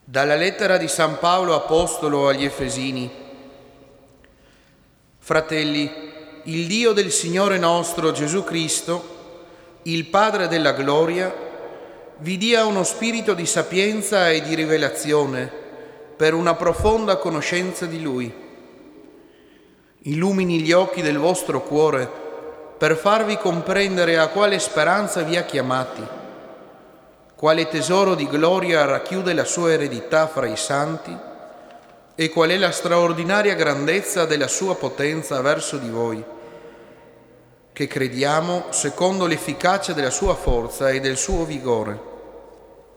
Dalla lettera di San Paolo Apostolo agli Efesini. Fratelli, il Dio del Signore nostro Gesù Cristo, il Padre della gloria, vi dia uno spirito di sapienza e di rivelazione per una profonda conoscenza di Lui. Illumini gli occhi del vostro cuore per farvi comprendere a quale speranza vi ha chiamati, quale tesoro di gloria racchiude la sua eredità fra i santi e qual è la straordinaria grandezza della sua potenza verso di voi, che crediamo secondo l'efficacia della sua forza e del suo vigore.